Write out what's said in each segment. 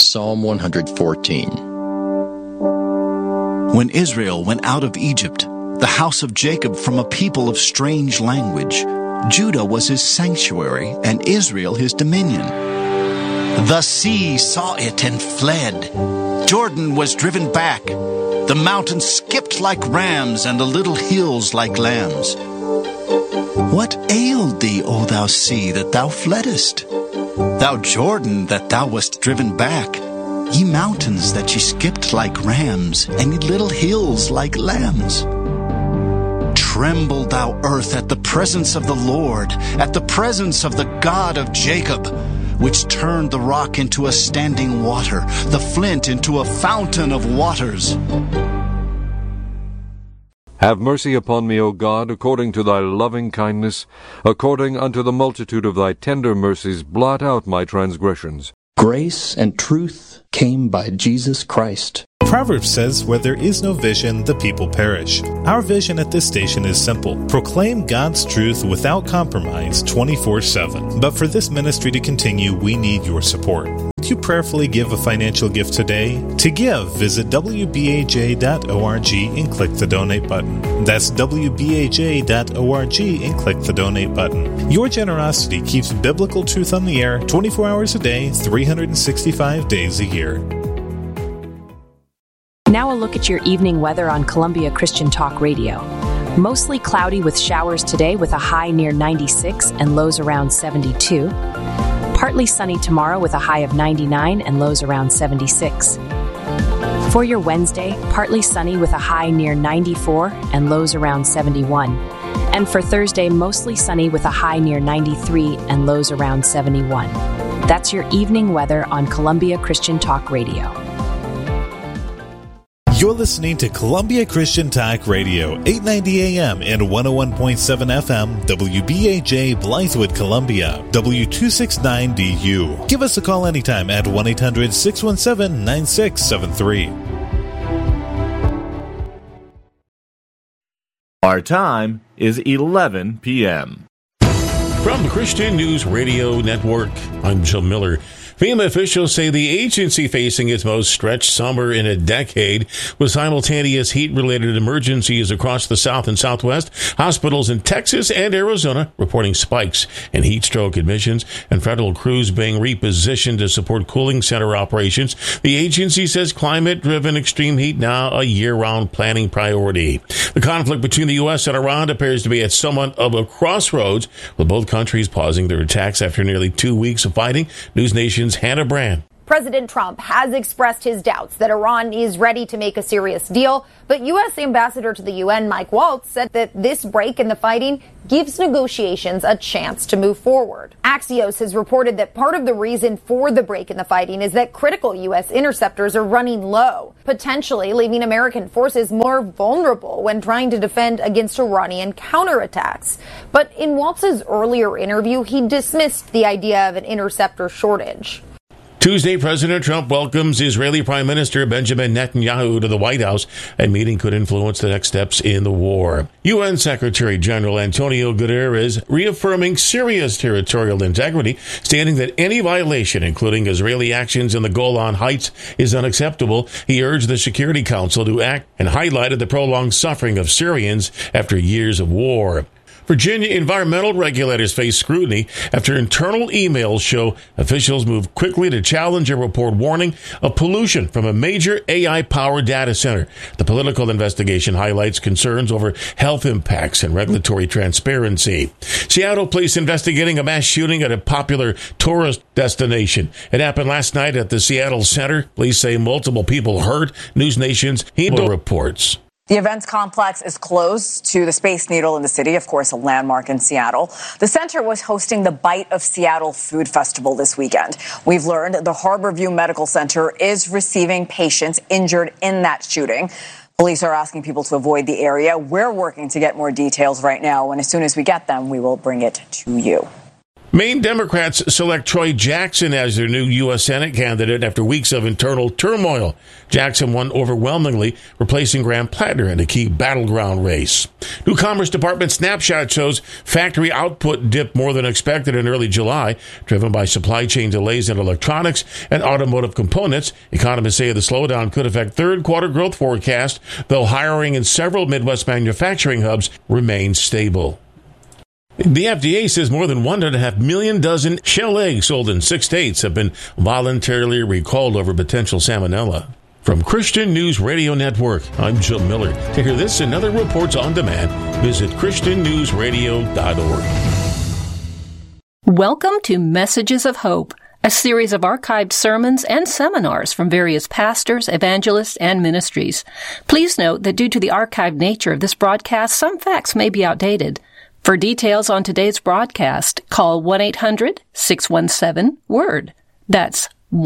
Psalm 114. When Israel went out of Egypt, the house of Jacob from a people of strange language, Judah was his sanctuary, and Israel his dominion. The sea saw it and fled. Jordan was driven back. The mountains skipped like rams, and the little hills like lambs. What ailed thee, O thou sea, that thou fleddest? Thou Jordan, that thou wast driven back? Ye mountains, that ye skipped like rams, and ye little hills like lambs. Tremble, thou earth, at the presence of the Lord, at the presence of the God of Jacob, which turned the rock into a standing water, the flint into a fountain of waters. Have mercy upon me, O God, according to thy loving kindness, according unto the multitude of thy tender mercies, blot out my transgressions. Grace and truth came by Jesus Christ. Proverbs says, where there is no vision, the people perish. Our vision at this station is simple. Proclaim God's truth without compromise 24/7. But for this ministry to continue, we need your support. Would you prayerfully give a financial gift today? To give, visit wbaj.org and click the donate button. That's wbaj.org and click the donate button. Your generosity keeps biblical truth on the air 24 hours a day, 365 days a year. Now a look at your evening weather on Columbia Christian Talk Radio. Mostly cloudy with showers today with a high near 96 and lows around 72. Partly sunny tomorrow with a high of 99 and lows around 76. For your Wednesday, partly sunny with a high near 94 and lows around 71. And for Thursday, mostly sunny with a high near 93 and lows around 71. That's your evening weather on Columbia Christian Talk Radio. You're listening to Columbia Christian Talk Radio, 890 AM and 101.7 FM, WBAJ, Blythewood, Columbia, W269DU. Give us a call anytime at 1-800-617-9673. Our time is 11 p.m. From the Christian News Radio Network, I'm Joe Miller. FEMA officials say the agency facing its most stretched summer in a decade with simultaneous heat-related emergencies across the South and Southwest, hospitals in Texas and Arizona reporting spikes in heat stroke admissions, and federal crews being repositioned to support cooling center operations. The agency says climate-driven extreme heat now a year-round planning priority. The conflict between the U.S. and Iran appears to be at somewhat of a crossroads, with both countries pausing their attacks after nearly 2 weeks of fighting. News Nation's Hannah Brand. President Trump has expressed his doubts that Iran is ready to make a serious deal, but U.S. Ambassador to the UN Mike Waltz said that this break in the fighting gives negotiations a chance to move forward. Axios has reported that part of the reason for the break in the fighting is that critical U.S. interceptors are running low, potentially leaving American forces more vulnerable when trying to defend against Iranian counterattacks. But in Waltz's earlier interview, he dismissed the idea of an interceptor shortage. Tuesday, President Trump welcomes Israeli Prime Minister Benjamin Netanyahu to the White House. A meeting could influence the next steps in the war. UN Secretary General Antonio Guterres reaffirming Syria's territorial integrity, stating that any violation, including Israeli actions in the Golan Heights, is unacceptable. He urged the Security Council to act and highlighted the prolonged suffering of Syrians after years of war. Virginia environmental regulators face scrutiny after internal emails show officials moved quickly to challenge a report warning of pollution from a major AI-powered data center. The political investigation highlights concerns over health impacts and regulatory transparency. Seattle police investigating a mass shooting at a popular tourist destination. It happened last night at the Seattle Center. Police say multiple people hurt. News Nation's Hendo reports. The events complex is close to the Space Needle in the city, of course, a landmark in Seattle. The center was hosting the Bite of Seattle Food Festival this weekend. We've learned the Harborview Medical Center is receiving patients injured in that shooting. Police are asking people to avoid the area. We're working to get more details right now, and as soon as we get them, we will bring it to you. Maine Democrats select Troy Jackson as their new U.S. Senate candidate after weeks of internal turmoil. Jackson won overwhelmingly, replacing Graham Plattner in a key battleground race. New Commerce Department snapshot shows factory output dipped more than expected in early July, driven by supply chain delays in electronics and automotive components. Economists say the slowdown could affect third quarter growth forecast, though hiring in several Midwest manufacturing hubs remains stable. The FDA says more than 1.5 million dozen shell eggs sold in 6 states have been voluntarily recalled over potential salmonella. From Christian News Radio Network, I'm Jim Miller. To hear this and other reports on demand, visit ChristianNewsRadio.org. Welcome to Messages of Hope, a series of archived sermons and seminars from various pastors, evangelists, and ministries. Please note that due to the archived nature of this broadcast, some facts may be outdated. For details on today's broadcast, call 1-800-617-WORD. That's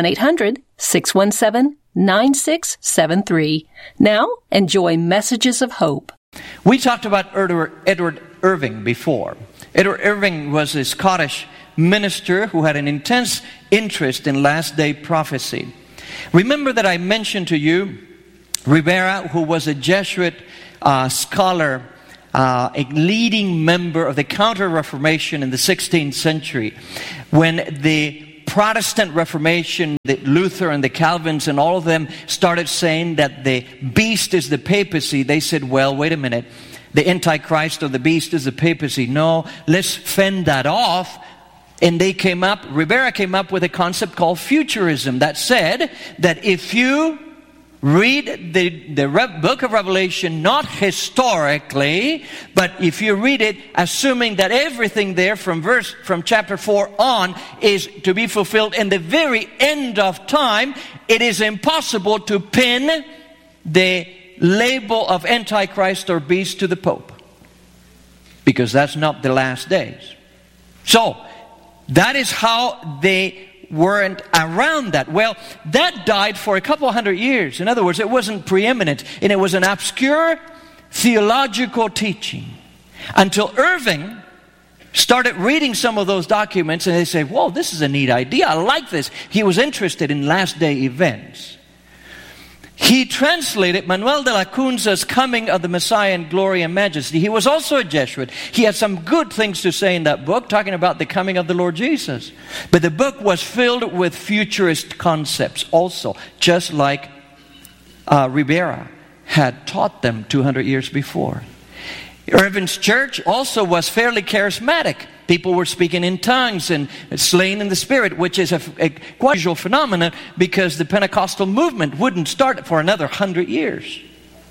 1-800-617-9673. Now, enjoy Messages of Hope. We talked about Edward Irving before. Edward Irving was a Scottish minister who had an intense interest in last-day prophecy. Remember that I mentioned to you Ribera, who was a Jesuit scholar, a leading member of the Counter-Reformation in the 16th century. When the Protestant Reformation, the Luther and the Calvins and all of them started saying that the beast is the papacy, they said, well, wait a minute, the Antichrist or the beast is the papacy. No, let's fend that off. And Ribera came up with a concept called futurism that said that if you read the book of Revelation not historically, but if you read it assuming that everything there from chapter 4 on is to be fulfilled in the very end of time, it is impossible to pin the label of Antichrist or beast to the Pope, because that's not the last days. So that is how they weren't around that. Well, that died for a couple hundred years. In other words, it wasn't preeminent, and it was an obscure theological teaching until Irving started reading some of those documents, and they say, whoa, this is a neat idea. I like this. He was interested in last day events. He translated Manuel de la Cunza's Coming of the Messiah in Glory and Majesty. He was also a Jesuit. He had some good things to say in that book, talking about the coming of the Lord Jesus. But the book was filled with futurist concepts also, just like Ribera had taught them 200 years before. Irving's church also was fairly charismatic. People were speaking in tongues and slain in the Spirit, which is a quite usual phenomenon because the Pentecostal movement wouldn't start for another 100 years.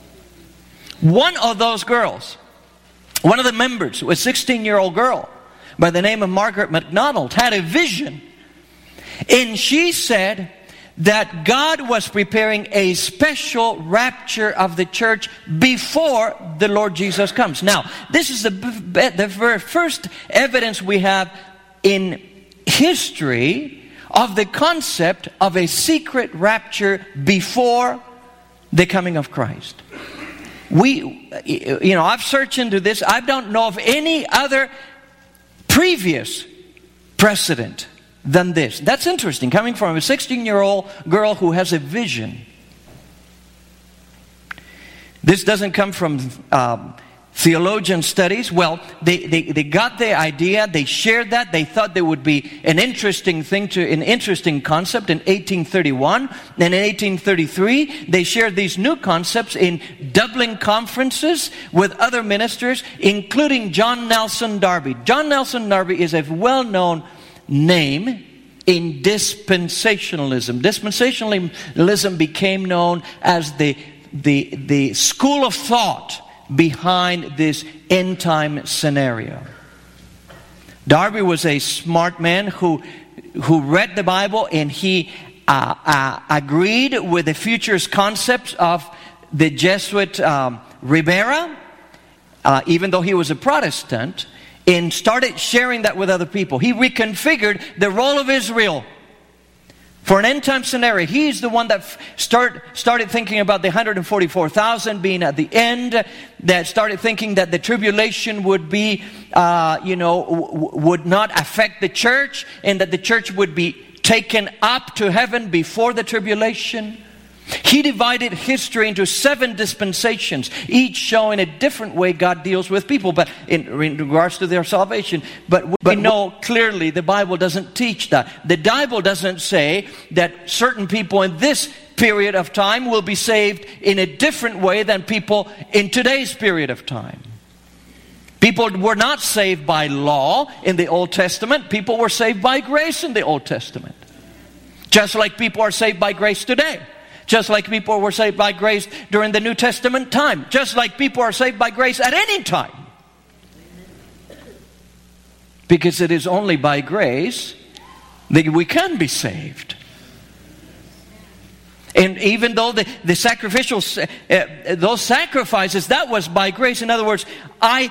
One of those girls, one of the members, a 16-year-old girl by the name of Margaret MacDonald, had a vision. And she said that God was preparing a special rapture of the church before the Lord Jesus comes. Now, this is the very first evidence we have in history of the concept of a secret rapture before the coming of Christ. I've searched into this. I don't know of any other previous precedent than this. That's interesting, coming from a 16-year-old girl who has a vision. This doesn't come from theologian studies. Well, they got the idea, they shared that, they thought there would be an interesting concept in 1831. And in 1833, they shared these new concepts in Dublin conferences with other ministers, including John Nelson Darby. John Nelson Darby is a well-known name in dispensationalism. Dispensationalism became known as the school of thought behind this end time scenario. Darby was a smart man who read the Bible, and he agreed with the futurist concepts of the Jesuit Ribera, even though he was a Protestant, and started sharing that with other people. He reconfigured the role of Israel For an end-time scenario, He's the one that started thinking about the 144,000 being at the end, that started thinking that the tribulation would be, would not affect the church, and that the church would be taken up to heaven before the tribulation. He divided history into 7 dispensations, each showing a different way God deals with people, but in regards to their salvation. But we know clearly the Bible doesn't teach that. The Bible doesn't say that certain people in this period of time will be saved in a different way than people in today's period of time. People were not saved by law in the Old Testament. People were saved by grace in the Old Testament. Just like people are saved by grace today. Just like people were saved by grace during the New Testament time. Just like people are saved by grace at any time. Because it is only by grace that we can be saved. And even though the sacrificial, those sacrifices, that was by grace. In other words, I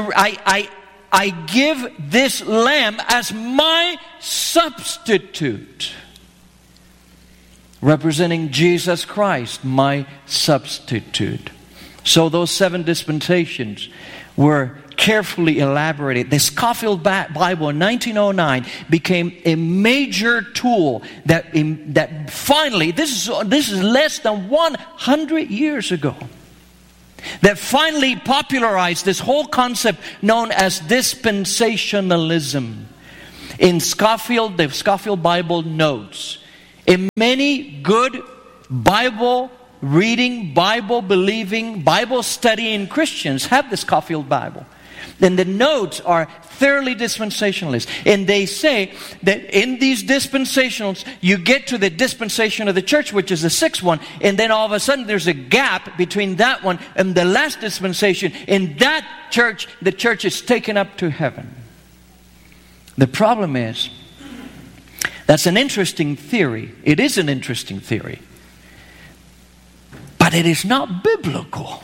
give this lamb as my substitute. Representing Jesus Christ, my substitute. So those 7 dispensations were carefully elaborated. The Scofield Bible in 1909 became a major tool that finally, this is less than 100 years ago, that finally popularized this whole concept known as dispensationalism. In the Scofield Bible notes, in many good Bible reading, Bible believing, Bible studying Christians have the Scofield Bible. Then the notes are thoroughly dispensationalist. And they say that in these dispensationals, you get to the dispensation of the church, which is the 6th one, and then all of a sudden there's a gap between that one and the last dispensation. In that church, the church is taken up to heaven. The problem is, that's an interesting theory. It is an interesting theory. But it is not biblical.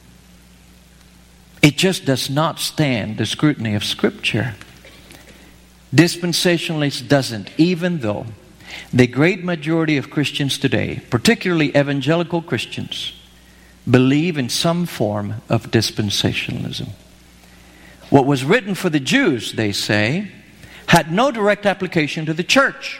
It just does not stand the scrutiny of Scripture. Dispensationalist doesn't, even though the great majority of Christians today, particularly evangelical Christians, believe in some form of dispensationalism. What was written for the Jews, they say, had no direct application to the church.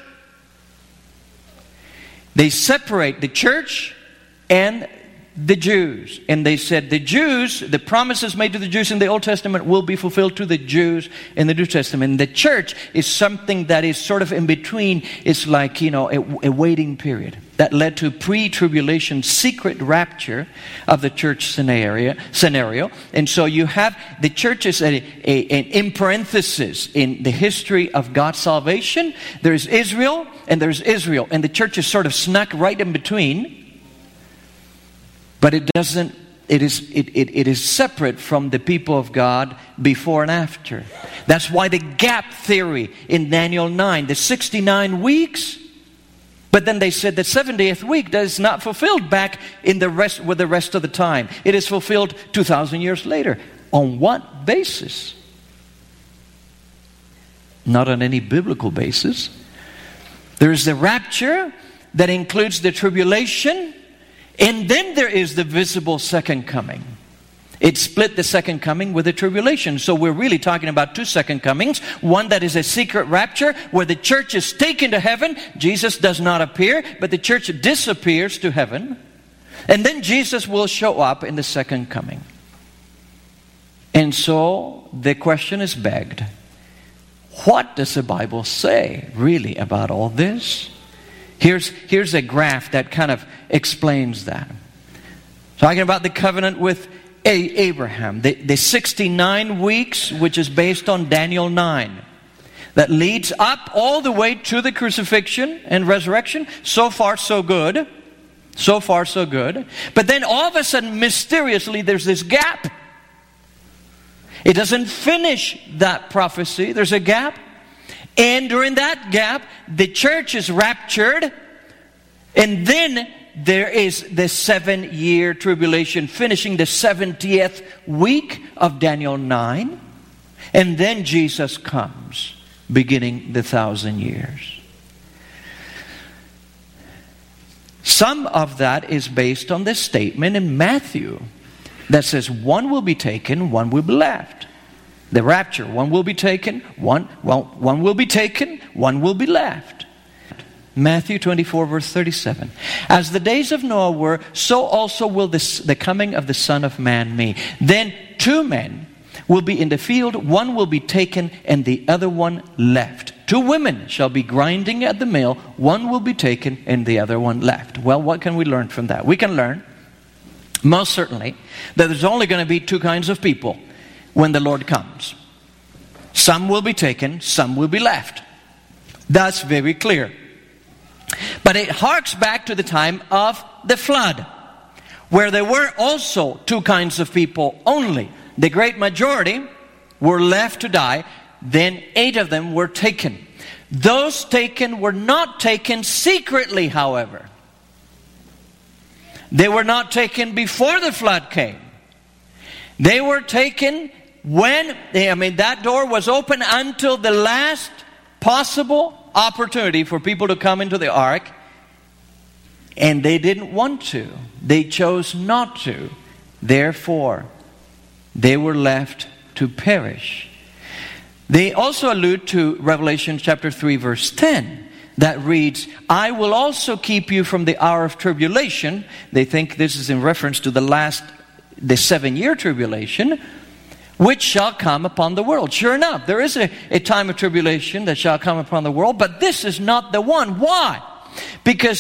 They separate the church and the Jews. And they said the Jews, the promises made to the Jews in the Old Testament will be fulfilled to the Jews in the New Testament. And the church is something that is sort of in between. It's like, a waiting period. That led to pre-tribulation secret rapture of the church scenario. And so you have the church is in parenthesis in the history of God's salvation. There's Israel and there's Israel. And the church is sort of snuck right in between. But it doesn't. It is separate from the people of God before and after. That's why the gap theory in Daniel 9, the 69 weeks. But then they said the 70th week is not fulfilled back in with the rest of the time. It is fulfilled 2,000 years later. On what basis? Not on any biblical basis. There is the rapture that includes the tribulation. And then there is the visible second coming. It split the second coming with the tribulation. So we're really talking about 2 second comings. One that is a secret rapture where the church is taken to heaven. Jesus does not appear, but the church disappears to heaven. And then Jesus will show up in the second coming. And so the question is begged. What does the Bible say really about all this? Here's a graph that kind of explains that. Talking about the covenant with Abraham. The 69 weeks, which is based on Daniel 9. That leads up all the way to the crucifixion and resurrection. So far, so good. So far, so good. But then all of a sudden, mysteriously, there's this gap. It doesn't finish that prophecy. There's a gap. And during that gap, the church is raptured. And then there is the 7-year tribulation, finishing the 70th week of Daniel 9. And then Jesus comes, beginning the 1,000 years. Some of that is based on this statement in Matthew that says one will be taken, one will be left. The rapture, one will be taken, one will be taken, one will be left. Matthew 24 verse 37. As the days of Noah were, so also will the coming of the Son of Man be. Then 2 men will be in the field, one will be taken and the other one left. 2 women shall be grinding at the mill, one will be taken and the other one left. Well, what can we learn from that? We can learn, most certainly, that there's only going to be 2 kinds of people when the Lord comes. Some will be taken, some will be left. That's very clear. But it harks back to the time of the flood, where there were also 2 kinds of people only. The great majority were left to die, then 8 of them were taken. Those taken were not taken secretly, however. They were not taken before the flood came. They were taken when, that door was open until the last possible opportunity for people to come into the ark, and they didn't want to. They chose not to. Therefore, they were left to perish. They also allude to Revelation chapter 3 verse 10 that reads, I will also keep you from the hour of tribulation. They think this is in reference to the 7-year tribulation, which shall come upon the world. Sure enough, there is a time of tribulation that shall come upon the world, but this is not the one. Why? Because